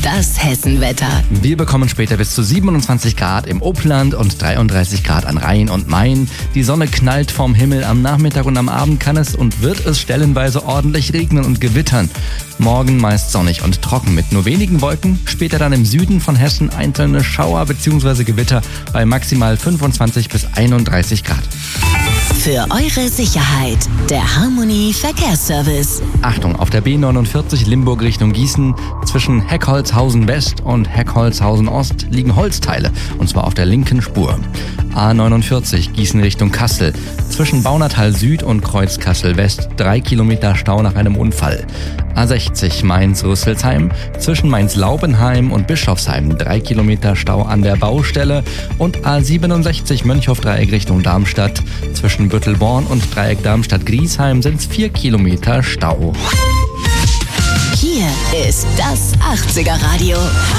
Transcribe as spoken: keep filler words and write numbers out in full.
Das Hessenwetter. Wir bekommen später bis zu siebenundzwanzig Grad im Upland und dreiunddreißig Grad an Rhein und Main. Die Sonne knallt vom Himmel. Am Nachmittag und am Abend kann es und wird es stellenweise ordentlich regnen und gewittern. Morgen meist sonnig und trocken mit nur wenigen Wolken. Später dann im Süden von Hessen einzelne Schauer bzw. Gewitter bei maximal fünfundzwanzig bis einunddreißig Grad. Für eure Sicherheit, der Harmony Verkehrsservice. Achtung, auf der B neunundvierzig Limburg Richtung Gießen zwischen Heckholzhausen West und Heckholzhausen Ost liegen Holzteile, und zwar auf der linken Spur. A neunundvierzig Gießen Richtung Kassel zwischen Baunatal Süd und Kreuz Kassel West drei Kilometer Stau nach einem Unfall. A sechzig Mainz-Rüsselsheim zwischen Mainz-Laubenheim und Bischofsheim drei Kilometer Stau an der Baustelle und A siebenundsechzig Mönchhof-Dreieck Richtung Darmstadt zwischen Büttelborn und Dreieck Darmstadt-Griesheim sind es vier Kilometer Stau. Hier ist das achtziger Radio.